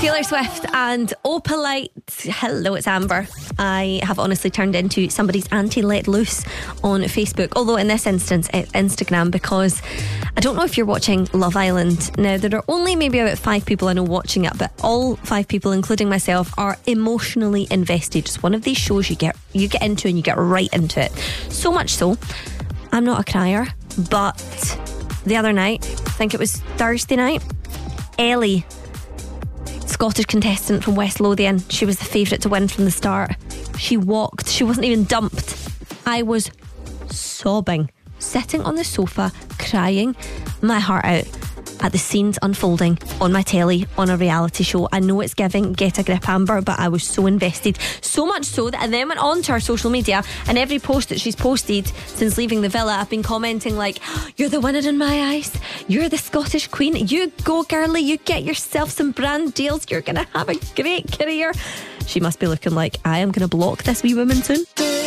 Taylor Swift and Opalite. Hello, it's Amber. I have honestly turned into somebody's anti-let loose on Facebook, although in this instance it's Instagram, because I don't know if you're watching Love Island. Now, there are only maybe about 5 people I know watching it, but all 5 people, including myself, are emotionally invested. It's one of these shows you get into and you get right into it. So much so, I'm not a crier, but the other night, I think it was Thursday night, Ellie, Scottish contestant from West Lothian, she was the favourite to win from the start. She walked, she wasn't even dumped. I was sobbing, sitting on the sofa, crying my heart out at the scenes unfolding on my telly on a reality show. I know it's giving Get a Grip Amber, but I was so invested, so much so that I then went on to her social media, and every post that she's posted since leaving the villa, I've been commenting like, you're the winner in my eyes, you're the Scottish queen, you go girlie, you get yourself some brand deals, you're gonna have a great career. She must be looking like, I am gonna block this wee woman soon.